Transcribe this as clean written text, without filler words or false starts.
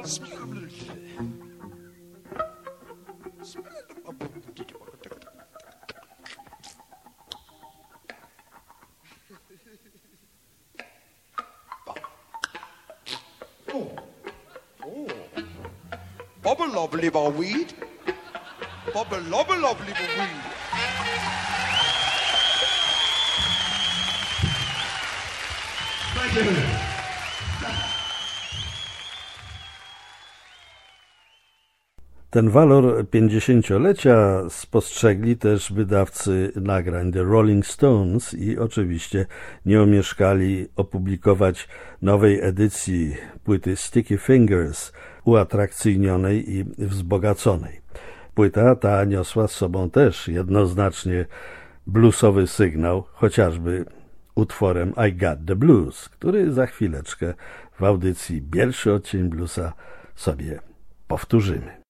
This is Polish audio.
Bubble lovely weed. Bubble lovely weed. Thank you. Ten walor 50-lecia spostrzegli też wydawcy nagrań The Rolling Stones i oczywiście nie omieszkali opublikować nowej edycji płyty Sticky Fingers, uatrakcyjnionej i wzbogaconej. Płyta ta niosła z sobą też jednoznacznie bluesowy sygnał, chociażby utworem I Got the Blues, który za chwileczkę w audycji Bielszy odcień bluesa sobie powtórzymy.